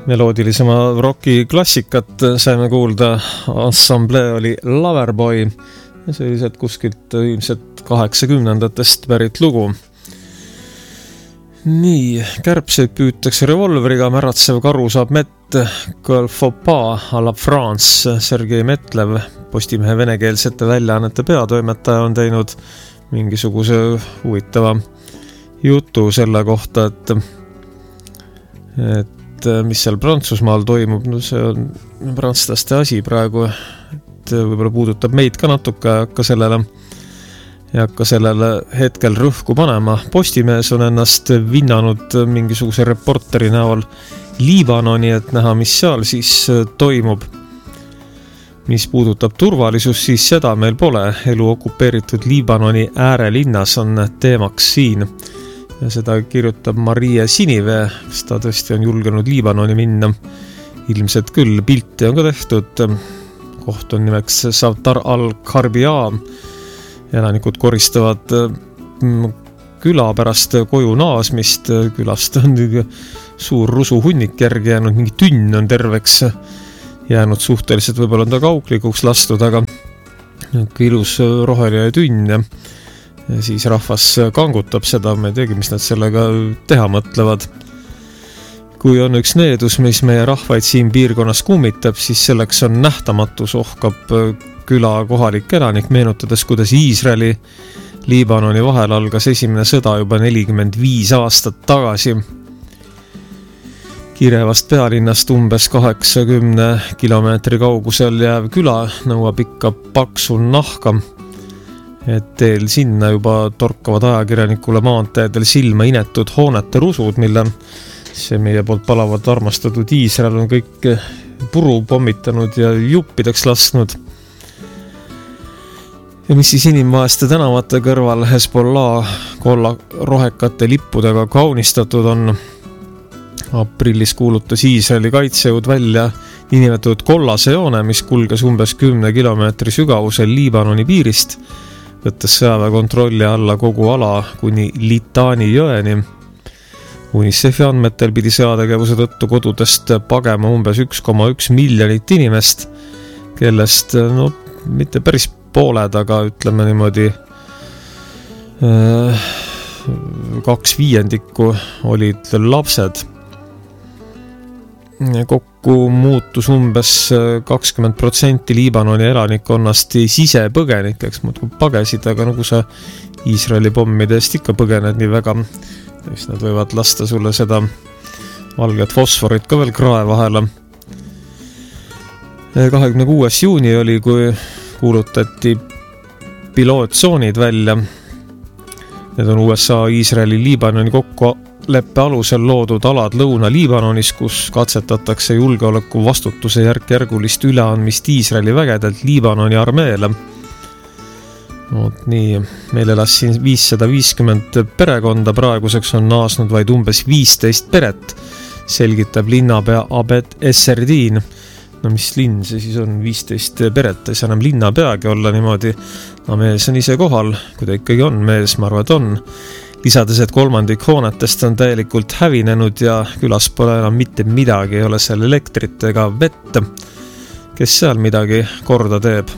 Meloodilisema roki klassikat saime kuulda, ansamblee oli Loverboy ja sellised kuskilt ilmselt 80-ndatest pärit lugu. Nii, kärbseid püütakse revolveriga, märatsev karu saab mett, Quel faut pas à la France, Sergei Metlev, Postimehe venekeelsete väljaannete peatoimetaja on teinud mingisuguse huvitava jutu selle kohta, et mis seal Prantsusmaal toimub, no see on prantslaste asi praegu, et võib-olla puudutab meid ka natuke, ja hakka sellele hetkel rõhku panema. Postimees on ennast vinnanud mingisuguse reporteri näol Liibanoni, et näha, mis seal siis toimub. Mis puudutab turvalisust, siis seda meil pole. Elu okupeeritud Liibanoni äärelinnas on teemaks siin. Ja seda kirjutab Marie Sinivee, kes ta tõesti on julgenud Liibanoni minna. Ilmselt küll, pilti on ka tehtud. Koht on nimeks Savtar al-Karbia. Elanikud koristavad küla pärast koju naasmist. Külast on suur rusuhunnik järgi jäänud, mingi tünn on terveks jäänud suhteliselt, võib-olla on ta kauklikuks lastud, aga ilus roheline tünn ja siis rahvas kangutab seda, ma ei teagi, mis nad sellega teha mõtlevad. Kui on üks needus, mis meie rahvaid siin piirkonnas kummitab, siis selleks on nähtamatus, ohkab küla kohalik elanik, meenutades, kuidas Iisraeli Liibanoni vahel algas esimene sõda juba 45 aastat tagasi. Kirevast pealinnast umbes 80 kilomeetri kaugusel jääv küla nõuab ikka paksu nahka, et teel sinna juba torkavad ajakirjanikule maanteedel silma inetud hoonete rusud, mille see meie poolt palavalt armastatud Iisrael on kõik puru pommitanud ja juppideks lasknud. Ja mis siis inimvaeste tänavate kõrval Hezbollah rohekate lippudega kaunistatud on. Aprillis kuulutas Iisraeli kaitsejõud välja niinimetatud kollase joone, mis kulges umbes 10 kilomeetri sügavusel Liibanoni piirist, võttes sõjaväe kontrolli alla kogu ala kuni Litani jõeni. UNICEF-i andmetel pidi sõjategevuse tõttu kodudest pagema umbes 1,1 miljonit inimest, kellest mitte päris pooled, aga ütleme niimoodi 2/5 olid lapsed. Kokku muutus umbes 20% Liibanoni elanikkonnast sisepõgenikeks, muudkui pagesid, aga nagu sa Iisraeli pommide eest ikka põgened nii väga, siis nad võivad lasta sulle seda valget fosforit ka veel krae vahele. 26. juuni oli, kui kuulutati pilootsoonid välja. Need on USA, Iisraeli, Liibanoni kokkuleppe alusel loodud alad Lõuna-Liibanonis, kus katsetatakse julgeoleku vastutuse järk-järgulist üleandmist Iisraeli vägedelt Liibanoni armeele. Nii, meil elas siin 550 perekonda, praeguseks on naasnud vaid umbes 15 peret, selgitab linnapea Abed Esserdin. No mis linn see siis on, 15 peret, ei saa enam linnapeagi olla niimoodi. No mees on ise kohal, kui ta ikkagi on mees, ma arvan, et on. Lisades, et 1/3 hoonetest on täielikult hävinenud ja külas pole enam mitte midagi, ei ole seal elektrit ega vett. Kes seal midagi korda teeb?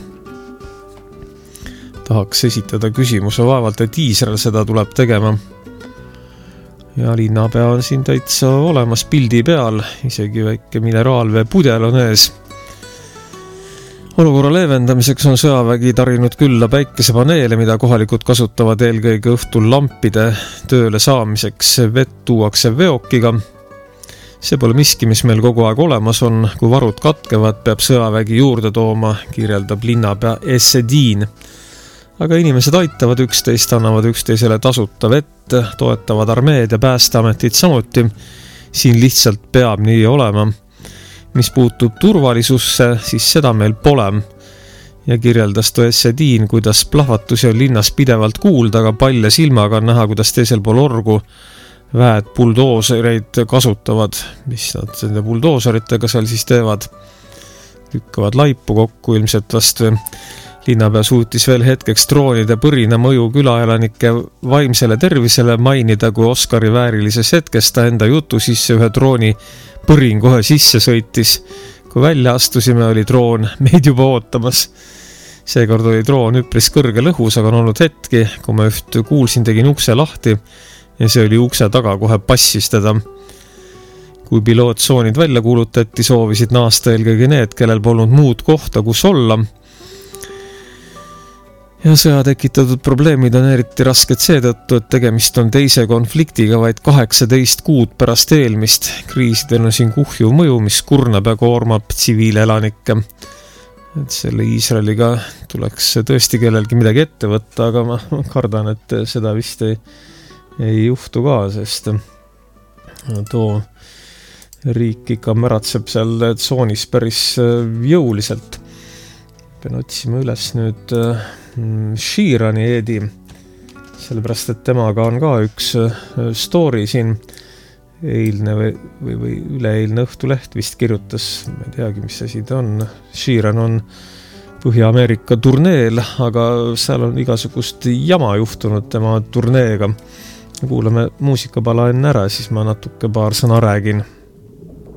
Tahaks esitada küsimuse vaevalt, et Iisrael seda tuleb tegema. Ja linnapea on siin täitsa olemas pildi peal, isegi väike mineraalvee pudel on ees. Olukorra leevendamiseks on sõjavägi tarinud külla päikesepaneele, mida kohalikud kasutavad eelkõige õhtul lampide tööle saamiseks. Vett tuuakse veokiga. See pole miski, mis meil kogu aeg olemas on. Kui varud katkevad, peab sõjavägi juurde tooma, kirjeldab linnapea Essedin. Aga inimesed aitavad üksteist, annavad üksteisele tasuta vett, toetavad armeed ja päästeametit samuti. Siin lihtsalt peab nii olema. Mis puutub turvalisusse, siis seda meil pole. Ja kirjeldas Essedin, kuidas plahvatusi on linnas pidevalt kuulda, aga palja silmaga on näha, kuidas teisel pool orgu väed buldoosereid kasutavad. Mis nad nende buldooseritega seal siis teevad? Lükkavad laipu kokku ilmselt vast. Linnapea suutis veel hetkeks droonide põrina mõju külaelanike vaimsele tervisele mainida, kui Oscari väärilises hetkes ta enda jutu sisse ühe drooni põrin kohe sisse sõitis. Kui välja astusime, oli droon meid juba ootamas. Seekord oli droon üpris kõrgel õhus, aga on olnud hetki, kui ma üht kuulsin, tegin ukse lahti ja see oli ukse taga, kohe passis teda. Kui pilootsoonid välja kuulutati, soovisid naasta eelkõige need, kellel polnud muud kohta, kus olla. Ja sõja tekitatud probleemid on eriti rasked seetõttu, et tegemist on teise konfliktiga vaid 18 kuud pärast eelmist. Kriisidel on siin kuhju mõju, mis kurnab ja koormab tsiviilelanikke. Et selle Iisraeliga tuleks tõesti kellelgi midagi ette võtta, aga ma kardan, et seda vist ei juhtu ka, sest too riik ikka märatseb seal tsoonis päris jõuliselt. Pean otsima üles nüüd Sheerani Eedi, sellepärast, et temaga on ka üks story siin. Eilne või üleeilne Õhtuleht vist kirjutas, ma ei teagi, mis asi ta on. Sheeran on Põhja-Ameerika turneel, aga seal on igasugust jama juhtunud tema turneega. Kuulame muusikapala enne ära, siis ma natuke paar sõna räägin.